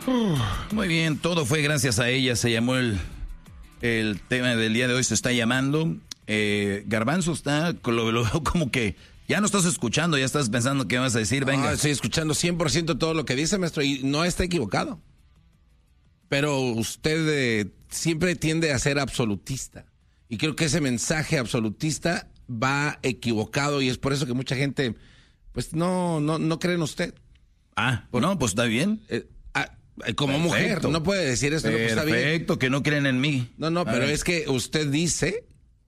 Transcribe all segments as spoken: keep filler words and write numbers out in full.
Uf, muy bien, todo fue gracias a ella. Se llamó el, el tema del día de hoy, se está llamando. Eh, Garbanzo está lo, lo veo como que ya no estás escuchando, ya estás pensando qué vas a decir. Venga. No, estoy escuchando cien por ciento todo lo que dice, maestro, y no está equivocado. Pero usted eh, siempre tiende a ser absolutista. Y creo que ese mensaje absolutista va equivocado y es por eso que mucha gente pues no, no, no cree en usted. Ah, por, no, pues está bien. Eh, ah, como Perfecto. mujer, no puede decir esto. Perfecto, no, pues está bien. que no creen en mí. No, no, A pero ver. es que usted dice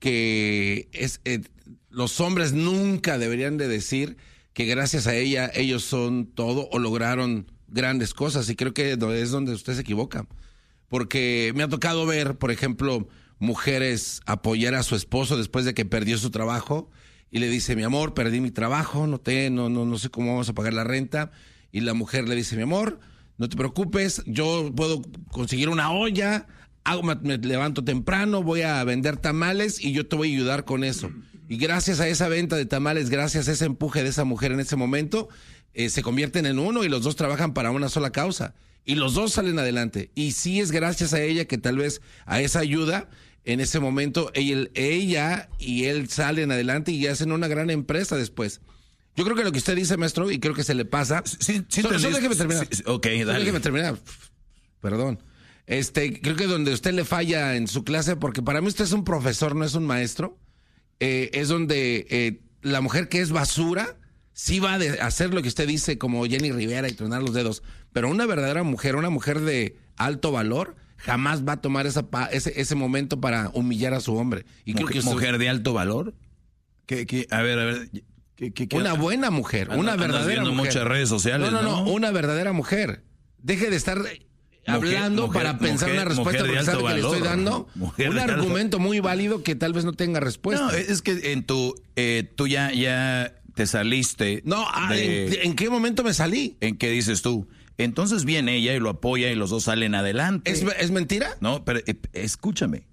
que es eh, los hombres nunca deberían de decir que gracias a ella ellos son todo o lograron grandes cosas, y creo que es donde usted se equivoca. Porque me ha tocado ver, por ejemplo, mujeres apoyar a su esposo después de que perdió su trabajo y le dice, mi amor, perdí mi trabajo, no te, no, no, no sé cómo vamos a pagar la renta. Y la mujer le dice, mi amor, no te preocupes, yo puedo conseguir una olla, hago, me, me levanto temprano, voy a vender tamales y yo te voy a ayudar con eso. Y gracias a esa venta de tamales, gracias a ese empuje de esa mujer en ese momento, eh, se convierten en uno y los dos trabajan para una sola causa. Y los dos salen adelante. Y sí es gracias a ella que tal vez a esa ayuda, en ese momento, ella, ella y él salen adelante y hacen una gran empresa después. Yo creo que lo que usted dice, maestro, y creo que se le pasa... Sí, sí, solo, solo déjeme terminar. Sí, ok, Solo dale. déjeme terminar. Perdón. Este, creo que donde usted le falla en su clase, porque para mí usted es un profesor, no es un maestro, eh, es donde eh, la mujer que es basura sí va a hacer lo que usted dice, como Jenny Rivera, y tronar los dedos. Pero una verdadera mujer, una mujer de alto valor, jamás va a tomar esa pa ese, ese momento para humillar a su hombre. Y creo ¿Mujer, que usted, mujer de alto valor? ¿Qué, qué? A ver, a ver. ¿qué, qué, qué una buena mujer, Ando, una verdadera viendo mujer. muchas redes sociales, no, no, no, ¿no? una verdadera mujer. Deje de estar hablando mujer, para pensar mujer, una respuesta, porque sabe que le estoy dando mujer un argumento muy válido que tal vez no tenga respuesta. No, es que en tu, eh, tú ya, ya te saliste. No, ah, de, ¿en, ¿en qué momento me salí? ¿En qué dices tú? Entonces viene ella y lo apoya y los dos salen adelante. ¿Es, es mentira? No, pero eh, escúchame.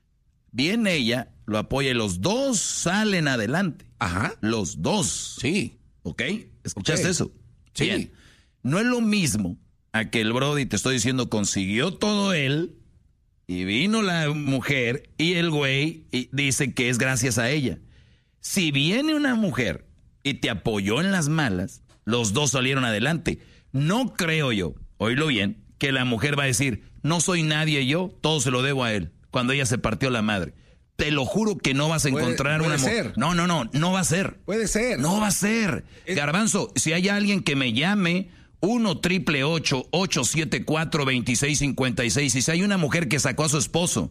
Viene ella, lo apoya y los dos salen adelante. Ajá. Los dos. Sí. ¿Ok? ¿Escuchaste Okay. eso? Sí. Bien. No es lo mismo a que el Brody, te estoy diciendo, consiguió todo él y vino la mujer y el güey y dice que es gracias a ella. Si viene una mujer y te apoyó en las malas, los dos salieron adelante. No creo yo, oílo bien, que la mujer va a decir, no soy nadie yo, todo se lo debo a él, cuando ella se partió la madre. Te lo juro que no vas a Puede- encontrar puede una mujer. ser. No, no, no, no va a ser. Puede ser. No va a ser. Es- Garbanzo, si hay alguien que me llame, uno triple ocho, ocho siete cuatro, dos seis cinco seis, y si hay una mujer que sacó a su esposo,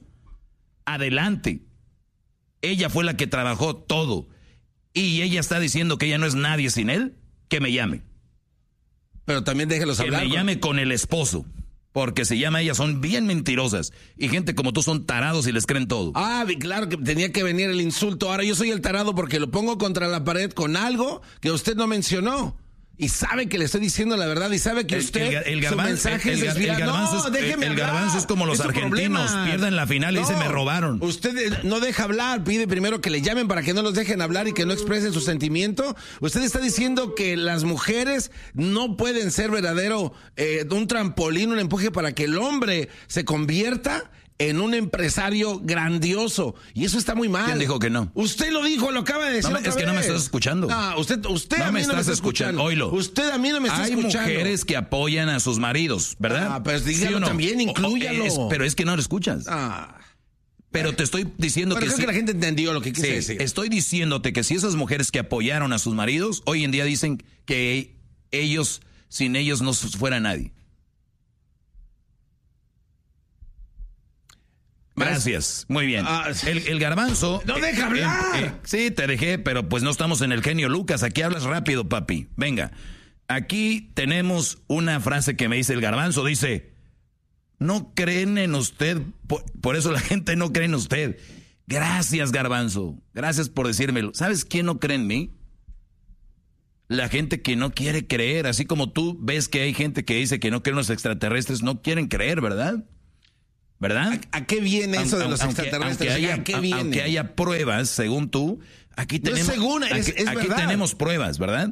adelante. Ella fue la que trabajó todo. Y ella está diciendo que ella no es nadie sin él, que me llame. Pero también déjelos Que hablar. me con- llame con el esposo. Porque se llama ella, son bien mentirosas. Y gente como tú son tarados y les creen todo. Ah, vi- claro que tenía que venir el insulto. Ahora yo soy el tarado porque lo pongo contra la pared con algo que usted no mencionó. Y sabe que le estoy diciendo la verdad y sabe que El- usted el, el su garban- mensaje el- es el gar- desviado. el garbanzo No, es- déjeme el hablar. garbanzo es como los su argentinos, problema. pierden la final y dicen, "Me robaron". Usted eh, no deja hablar, pide primero que le llamen para que no los dejen hablar y que no expresen su sentimiento. Usted está diciendo que las mujeres no pueden ser verdadero eh, un trampolín, un empuje para que el hombre se convierta en un empresario grandioso. Y eso está muy mal. ¿Quién dijo que no? Usted lo dijo, lo acaba de decir. No me- otra es que no me vez. estás escuchando. No, usted, usted No a mí me no me estás está escuchando. escuchando. Oílo. Usted a mí no me está Hay escuchando. mujeres que apoyan a sus maridos, ¿verdad? Ah, pues dígalo también, inclúyalo. Es- pero es que no lo escuchas. Ah. Pero te estoy diciendo Pero que creo sí. que la gente entendió lo que quise Sí, decir. estoy diciéndote que si esas mujeres que apoyaron a sus maridos, hoy en día dicen que ellos, sin ellos no fuera nadie. Gracias, muy bien. Ah, El, el garbanzo... ¡No deja hablar! sí, te dejé, pero pues no estamos en el genio Lucas. Aquí hablas rápido, papi. Venga, aquí tenemos una frase que me dice el garbanzo. Dice, no creen en usted, por, por eso la gente no cree en usted. Gracias, garbanzo. Gracias por decírmelo. ¿Sabes quién no cree en mí? La gente que no quiere creer. Así como tú ves que hay gente que dice que no creen en los extraterrestres, no quieren creer, ¿verdad? ¿Verdad? ¿A, a qué viene eso de los Aunque- extraterrestres? Aunque haya, ¿A qué a- viene? aunque haya pruebas, según tú, aquí No es tenemos, según, es- aquí, es aquí verdad. tenemos pruebas, ¿verdad?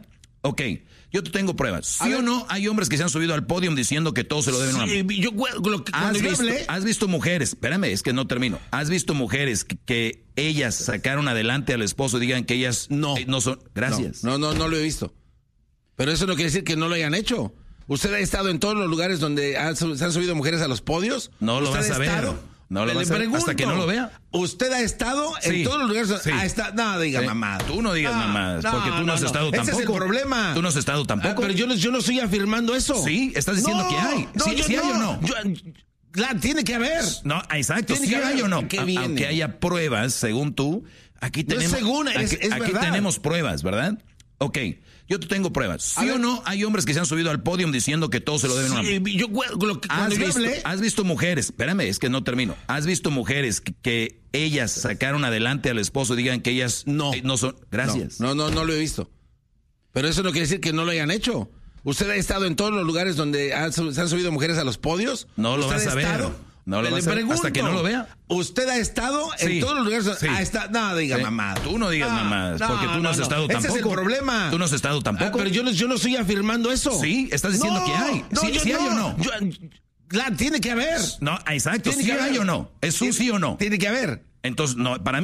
Ok, yo te tengo pruebas. ¿Sí A o ver. no hay hombres que se han subido al podio diciendo que todo se lo deben a una Sí, mujer? yo, lo que, ¿Has cuando yo visto, hablé, has visto mujeres, espérame, es que no termino. ¿Has visto mujeres que, que ellas sacaron adelante al esposo y digan que ellas No. eh, no son? Gracias. No, no, no lo he visto. Pero eso no quiere decir que no lo hayan hecho. ¿Usted ha estado en todos los lugares donde ha- se han subido mujeres a los podios? No lo ¿Usted vas ha a ver. estado? No lo Le vas a ver pregunto, hasta que no lo vea. ¿Usted ha estado Sí, en todos los lugares donde sí. ha estado? No, diga Sí. mamá. Tú no digas No, mamadas, no, porque tú no, no, has no. estado Ese tampoco. es el problema. Tú no has estado tampoco. Ah, pero yo no, yo no estoy afirmando eso. Sí, estás diciendo No, que hay. no, Sí, yo sí hay o no. Yo- la tiene que haber. No, exacto, Tiene sí que hay haber. o no. ¿Qué A- viene? Aunque haya pruebas, según tú, aquí No es tenemos, según, es- aquí, es aquí verdad. tenemos pruebas, ¿verdad? Ok, yo te tengo pruebas. ¿Sí A ver. o no hay hombres que se han subido al podio diciendo que todo se lo deben a una mujer? Sí, yo, lo que, cuando ¿Has yo visto, hablé, has visto mujeres, espérame, es que no termino. ¿Has visto mujeres que, que ellas sacaron adelante al esposo y digan que ellas No. eh, no son? Gracias. No, no, no lo he visto. Pero eso no quiere decir que no lo hayan hecho. ¿Usted ha estado en todos los lugares donde ha- se han subido mujeres a los podios? No lo ¿Usted vas ha a ver. estado? No lo Le vas a ver pregunto, hasta que no lo vea. ¿Usted ha estado Sí, en todos los lugares donde sí. ha estado? No, diga Sí. mamá. Tú no digas mamadas, porque tú no has estado Ese tampoco. es el problema. Tú no has estado tampoco. Ah, pero yo no, yo no estoy afirmando eso. Sí, estás diciendo No, que hay. no, Sí, yo sí hay o no. Yo- la tiene que haber. No, exacto, Tiene sí que hay haber. o no. Es un sí o no. Tiene que haber. Entonces, no, para mí